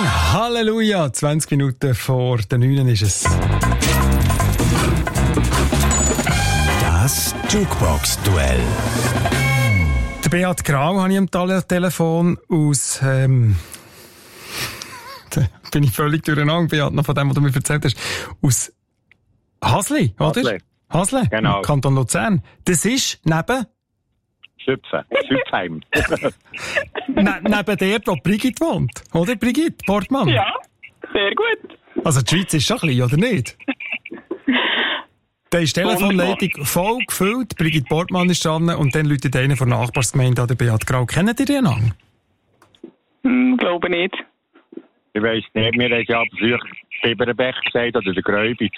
Halleluja, 20 Minuten vor der 9 ist es. Das Jukebox-Duell. Der Beat Grau habe ich am Telefon aus... da bin ich völlig durcheinander, Beat, noch von dem, was du mir erzählt hast. Aus Hasli, oder? Hasli, genau. Kanton Luzern. Das ist neben... Schüpfheim. neben der, wo Brigitte wohnt. Oder, Brigitte Portmann? Ja, sehr gut. Also die Schweiz ist schon klein, oder nicht? Da ist die Telefonleitung voll gefüllt, Brigitte Portmann ist dran und dann läutet einer von der Nachbarsgemeinde an der Beat Grau. Kennt ihr den an? Glaube nicht. Ich weiss nicht, mir hat ja früher Biberenbech gesagt oder der Gräubi.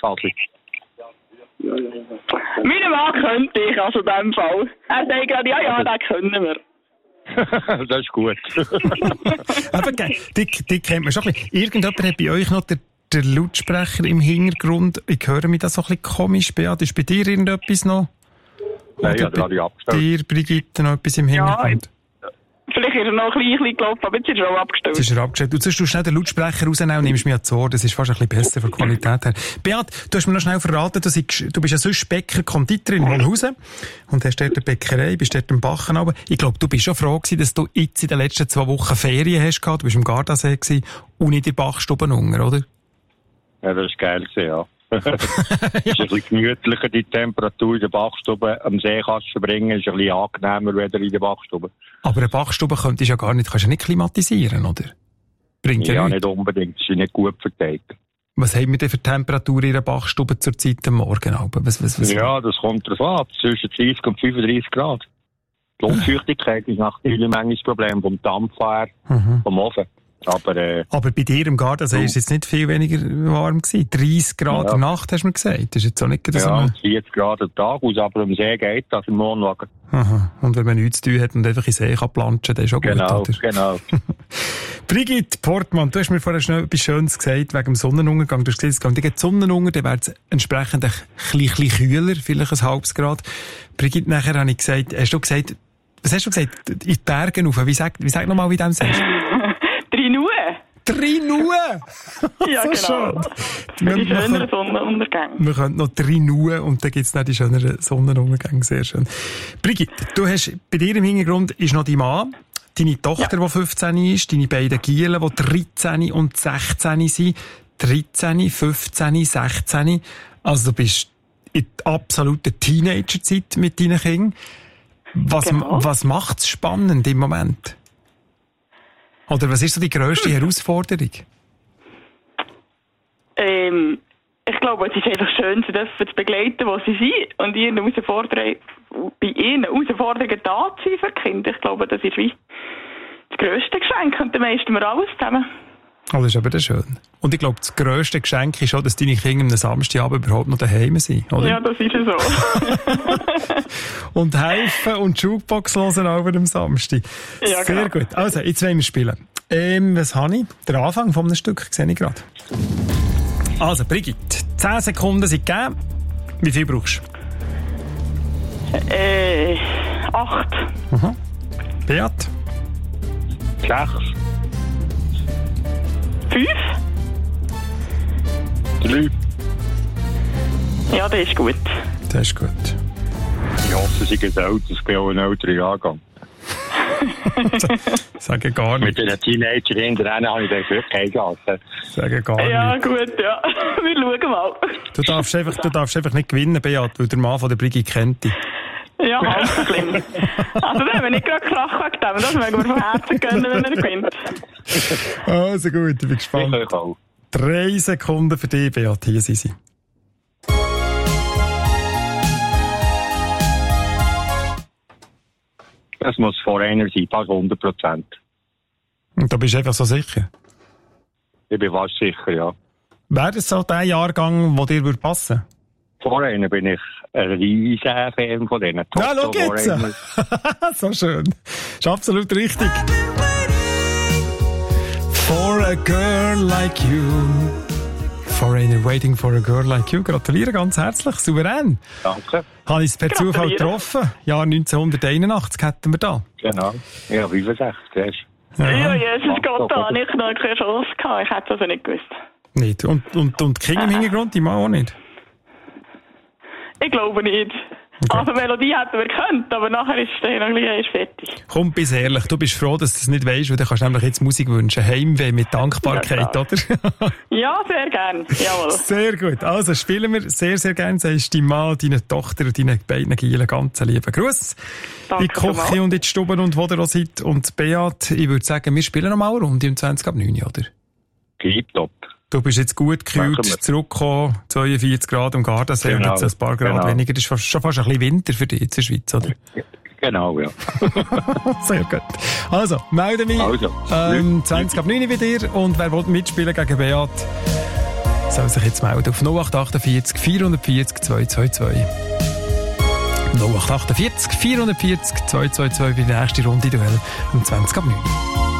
Meine Mann könnte ich, also in diesem Fall. Er sagt gerade, ja, das können wir. Das ist gut. Aber die kennt man schon ein bisschen. Irgendjemand hat bei euch noch der Lautsprecher im Hintergrund. Ich höre mich das so ein bisschen komisch. Beat, ist bei dir irgendetwas noch? Nein, Oder ja, bei dir, Brigitte, noch etwas im Hintergrund? Vielleicht ist er noch ein bisschen gelaufen, aber jetzt ist er auch abgestellt. Jetzt ist er abgestellt. Du sollst schnell den Lautsprecher rausnehmen und nimmst mich ans Ohr. Das ist fast ein bisschen besser von der Qualität her. Beat, du hast mir noch schnell verraten, du bist ja sonst Bäcker, Konditorin in Holhausen und hast dort eine Bäckerei, bist dort im Bachen. Aber ich glaube, du bist schon froh gewesen, dass du jetzt in den letzten 2 Wochen Ferien hast gehabt. Du bist im Gardasee gewesen und nicht in der Bachstube unten, oder? Ja, das war geil, ja. Es ist ein bisschen gemütlicher, die Temperatur in der Bachstube am See kannst du verbringen, ist ein bisschen angenehmer wieder in der Bachstube. Aber eine Bachstube kannst du ja nicht klimatisieren, oder? Bringt ja nicht unbedingt, das ist nicht gut verteilt. Was haben wir denn für Temperatur in einer Bachstube zur Zeit am Morgen? Was? Ja, das kommt drauf an, zwischen 30 und 35 Grad. Die Luftfeuchtigkeit ist natürlich manchmal das Problem vom Dampf her, vom Ofen. Aber bei dir im Gardasee war es jetzt nicht viel weniger warm gewesen. 30 Grad in der Nacht, hast du mir gesagt. Das ist jetzt auch nicht so und 40 Grad am Tag aus, aber am See geht das im Wohnwagen. Aha. Und wenn man nichts zu tun hat und einfach in den See kann planschen, dann ist auch gut, oder? Genau. Brigitte Portmann, du hast mir vorher schnell etwas Schönes gesagt, wegen dem Sonnenuntergang. Du hast gesagt, es geht Sonnenuntergang, dann wäre es entsprechend ein bisschen kühler, vielleicht ein halbes Grad. Brigitte, nachher habe ich gesagt, was hast du gesagt? In die Berge rauf. Wie sag nochmal, wie du das sagst? Trinue! Ja, genau. Die schöneren Sonnenuntergänge. Wir können noch Trinue und dann gibt es noch die schöneren Sonnenuntergänge. Sehr schön. Brigitte, du hast, bei dir im Hintergrund ist noch dein Mann, deine Tochter, die 15 ist, deine beiden Gielen, die 13 und 16 sind. 13, 15, 16. Also du bist in der absoluten Teenagerzeit mit deinen Kindern. Was macht es spannend im Moment? Oder was ist so die grösste Herausforderung? Ich glaube, es ist einfach schön, sie dürfen zu begleiten, wo sie sind und bei ihren Herausforderungen da zu sein für die Kinder. Ich glaube, das ist wie das grösste Geschenk und dann meistern wir alles zusammen. Oh, das ist aber schön. Und ich glaube, das grösste Geschenk ist auch, dass deine Kinder am Samstagabend überhaupt noch daheim sind, oder? Ja, das ist so. Und helfen und die Jukebox hören auch am Samstag. Ja, sehr genau. gut. Also, jetzt wollen wir spielen. Was habe ich? Der Anfang von einem Stück sehe ich gerade. Also, Brigitte, 10 Sekunden sind gegeben. Wie viel brauchst du? 8. Beat? 6. 5? 3. Ja, das ist gut. Das ist gut. Ich hoffe, sie geht alt, das bin auch ein älterer Jahrgang. Sage gar nicht. Mit einer Teenager hinterher habe ich das wirklich eingelassen. Sage gar nicht. Ja, gut, ja. Wir schauen mal. Du darfst einfach nicht gewinnen, Beat, weil der Mann von der Brigitte kennt dich. Ja, halb schlimm. Also, wenn wir nicht gerade Krach wegen dem, das mögen wir von Herzen gönnen, wenn er gewinnt. Also gut, ich bin gespannt. 3 Sekunden für dich, Beat. Hier sind sie. Das muss vor einer sein, fast 100%. Und da bist du einfach so sicher? Ich bin fast sicher, ja. Wäre das so der Jahrgang, der dir passen würde? Vor einer bin ich ein riesen Fan von denen. Ja, schau jetzt! So schön. Ist absolut richtig. For a girl like you. Foreigner waiting for a girl like you. Gratuliere ganz herzlich, souverän. Danke. Habe ich es per Zufall getroffen. Jahr 1981 hätten wir da. Genau. Ja, 65. Ja, Jesus Gott, da habe ich noch keine Chance gehabt. Ich hätte das also nicht gewusst. Nicht. Und King im Hintergrund, die Mann auch nicht? Ich glaube nicht. Okay. Also Melodie hätten wir gekannt, aber nachher ist es noch gleich fertig. Komm, bist ehrlich, du bist froh, dass du es nicht weisst, weil du kannst nämlich jetzt Musik wünschen. Heimweh mit Dankbarkeit, Ja, oder? Ja, sehr gern. Jawohl. Sehr gut. Also spielen wir sehr, sehr gerne. Sagst deinem Mann, deiner Tochter und deinen beiden Gielen ganz lieben Gruß. Danke In die Küche vielmals. und in die Stube und wo ihr auch seid. Und Beat, ich würde sagen, wir spielen noch mal eine Runde um 20:09, oder? Tipptopp. Du bist jetzt gut gekühlt Machen wir. zurückgekommen, 42 Grad am Gardasee und Genau, jetzt ein paar Grad genau. weniger. Das ist schon fast ein bisschen Winter für dich in der Schweiz, oder? Genau, ja. Sehr gut. Also, melde mich Also, 20:09 bei dir und wer will mitspielen gegen Beat, soll sich jetzt melden auf 0848 440 222. 0848 440 222 für die nächste Runde Duell um 20:09.